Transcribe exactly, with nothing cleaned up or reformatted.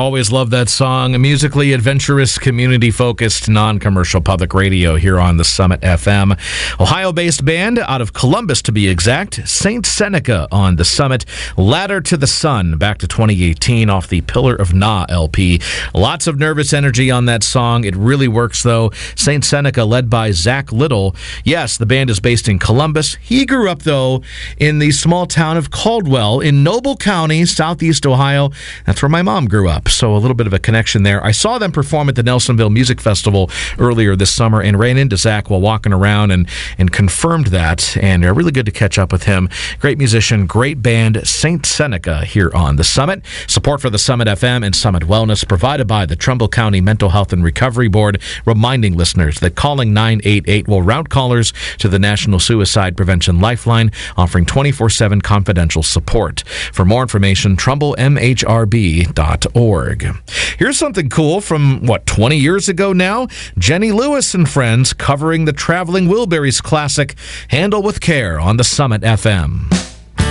Always love that song. Musically adventurous, community-focused, non-commercial public radio here on the Summit F M. Ohio-based band out of Columbus, to be exact. Saint Seneca on the Summit. Ladder to the Sun, back to twenty eighteen off the Pillar of Na L P. Lots of nervous energy on that song. It really works, though. Saint Seneca, led by Zach Little. Yes, the band is based in Columbus. He grew up, though, in the small town of Caldwell in Noble County, southeast Ohio. That's where my mom grew up, so a little bit of a connection there. I saw them perform at the Nelsonville Music Festival earlier this summer and ran into Zach while walking around and, and confirmed that, and uh, really good to catch up with him. Great musician, great band, Saint Seneca here on the Summit. Support for the Summit F M and Summit Wellness provided by the Trumbull County Mental Health and Recovery Board, reminding listeners that calling nine eight eight will route callers to the National Suicide Prevention Lifeline, offering twenty-four seven confidential support. For more information, trumbull m h r b dot org. Here's something cool from, what, twenty years ago now? Jenny Lewis and friends covering the Traveling Wilburys classic, Handle with Care, on the Summit F M.